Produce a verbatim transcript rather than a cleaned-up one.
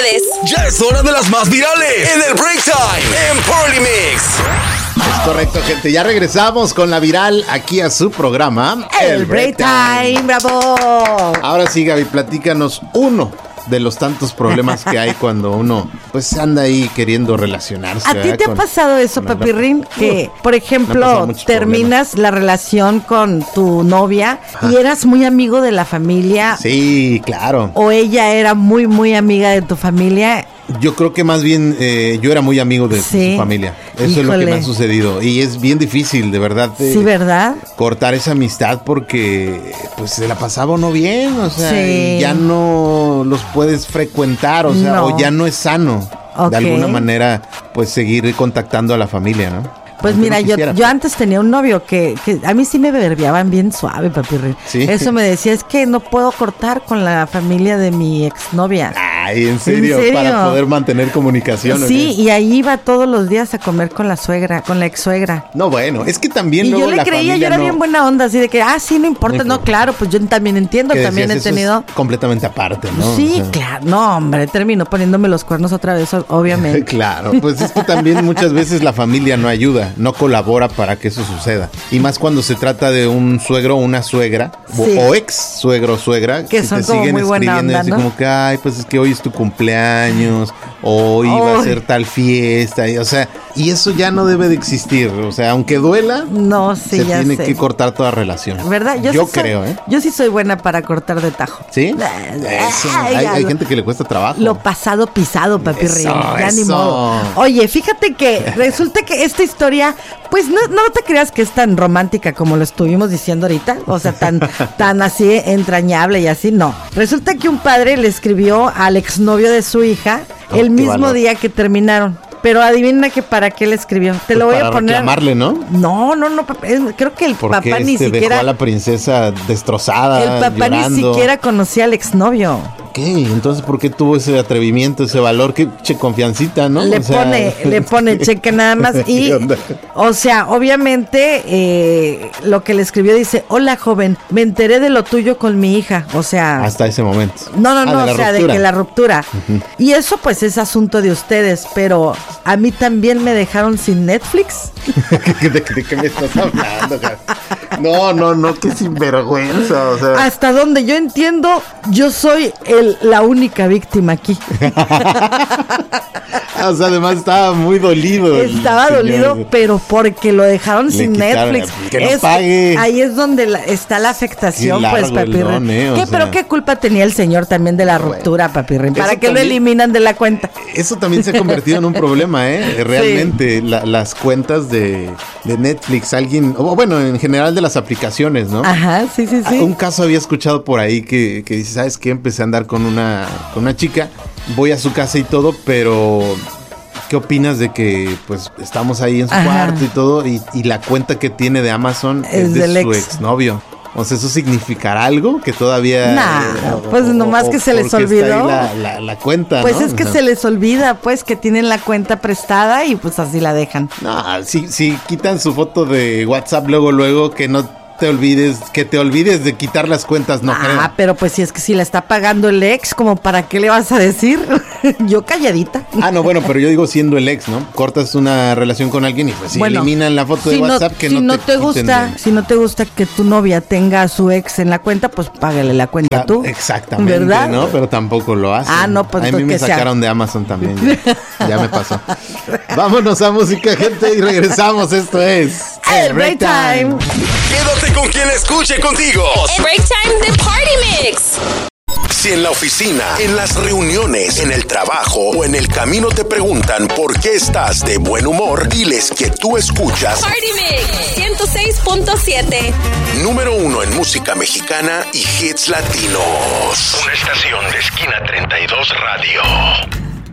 virales. Ya es hora de las más virales en el Break Time en Party Mix. Es correcto, gente. Ya regresamos con la viral aquí a su programa, El Break Time. ¡Bravo! Ahora sí, Gaby, platícanos uno de los tantos problemas que hay cuando uno pues anda ahí queriendo relacionarse. ¿A ti te con, ha pasado eso, Papirrín? Que, por ejemplo, terminas problemas. la relación con tu novia Ajá. y eras muy amigo de la familia. Sí, claro. O ella era muy, muy amiga de tu familia. Yo creo que más bien eh, yo era muy amigo de sí. su familia. Eso Híjole. es lo que me ha sucedido. Y es bien difícil, de verdad. De, sí, ¿verdad? Cortar esa amistad porque pues se la pasaba uno bien. O sea, sí. ya no los puedes frecuentar. O sea, no. o ya no es sano. Okay. De alguna manera, pues seguir contactando a la familia, ¿no? Pues Aunque mira, no yo, yo antes tenía un novio que, que a mí sí me verbiaban bien suave, Papirrín. ¿Sí? Eso me decía, es que no puedo cortar con la familia de mi exnovia. Ay, ¿en serio? ¿En serio? Para poder mantener comunicación. Sí, y ahí iba todos los días a comer con la suegra, con la ex suegra. No, bueno, es que también y luego yo le la creía, yo era no... bien buena onda, así de que, ah, sí, no importa, no, importa. no claro, pues yo también entiendo, que también he eso tenido... Es completamente aparte, ¿no? Sí, o sea... claro, no, hombre, terminó poniéndome los cuernos otra vez, obviamente. Claro, pues es que también muchas veces la familia no ayuda, no colabora para que eso suceda. Y más cuando se trata de un suegro o una suegra, sí. o, o ex suegro o suegra, que si son te como siguen muy buena escribiendo onda, así ¿no? como que, ay, pues es que hoy es tu cumpleaños, hoy oh. va a ser tal fiesta, y, o sea, y eso ya no debe de existir, o sea, aunque duela, no, sí, se ya tiene sé. que cortar toda relación. ¿Verdad? Yo, yo sí creo, soy, ¿eh? Yo sí soy buena para cortar de tajo. ¿Sí? Eso, Ay, hay, hay lo, gente que le cuesta trabajo. Lo pasado pisado, Papirrín. Ya eso. ni modo. Oye, fíjate que resulta que esta historia, pues no, no te creas que es tan romántica como lo estuvimos diciendo ahorita, o sea, tan, tan así entrañable y así, no. Resulta que un padre le escribió al exnovio de su hija oh, el mismo valor. día que terminaron. Pero adivina que para qué le escribió. Te pues lo voy para a poner. Reclamarle, ¿no? No, no, no. Creo que el Porque papá ni este siquiera. Dejó a la princesa destrozada. El papá llorando. ni siquiera conocía al exnovio. Ok, entonces ¿por qué tuvo ese atrevimiento, ese valor? Qué che confiancita, ¿no? Le o sea... pone, le pone cheque nada más y, o sea, obviamente eh, lo que le escribió dice, hola joven, me enteré de lo tuyo con mi hija, o sea. Hasta ese momento. No, no, no, ah, o sea, ruptura. de que la ruptura. Uh-huh. Y eso pues es asunto de ustedes, pero a mí también me dejaron sin Netflix. ¿De, de, de qué me estás hablando? No, no, no, qué sinvergüenza, o sea. Hasta donde yo entiendo, yo soy el, la única víctima aquí. O sea, además estaba muy dolido. Estaba dolido, pero porque lo dejaron Le sin quitaron, Netflix. Que no es, pague. Ahí es donde la, está la afectación, pues, Papirrín. Eh, ¿Qué, sea, pero qué culpa tenía el señor también de la ruptura, bueno, Papirrín? ¿Para qué también, lo eliminan de la cuenta? Eso también se ha convertido en un problema, ¿eh? Realmente, sí. la, las cuentas de, de Netflix, alguien, o bueno, en general de las aplicaciones, ¿no? Ajá, sí, sí, sí. Un caso había escuchado por ahí que, que dice, ¿sabes qué? Empecé a andar con una, con una chica, voy a su casa y todo, pero ¿qué opinas de que pues estamos ahí en su Ajá. cuarto y todo y, y la cuenta que tiene de Amazon es, es de su ex. exnovio? O sea, ¿eso significará algo que todavía...? Nah, eh, pues o, nomás o, que se les olvidó. Está ahí la, la, la cuenta, Pues ¿no? es que o sea, se les olvida, pues, que tienen la cuenta prestada y pues así la dejan. No, si, si quitan su foto de WhatsApp luego, luego, que no te olvides, que te olvides de quitar las cuentas, no ah, creo. Ah, pero pues si es que si la está pagando el ex, ¿como para qué le vas a decir? Yo calladita. Ah, no, bueno, pero yo digo siendo el ex, ¿no? Cortas una relación con alguien y pues si bueno, eliminan la foto si de WhatsApp no, que si no, no te, te gusta, de... si no te gusta que tu novia tenga a su ex en la cuenta, pues págale la cuenta la, tú. Exactamente, ¿verdad? ¿No? Pero tampoco lo hacen. Ah, no, pues a mí me sacaron sea. de Amazon también. Ya, ya me pasó. Vámonos a música, gente, y regresamos. Esto es El Break Time. Quédate con quien escuche contigo. El Break Time de Party Mix. Si en la oficina, en las reuniones, en el trabajo o en el camino te preguntan por qué estás de buen humor, diles que tú escuchas Party Mix ciento seis punto siete. Número uno en música mexicana y hits latinos. Una estación de Esquina treinta y dos Radio.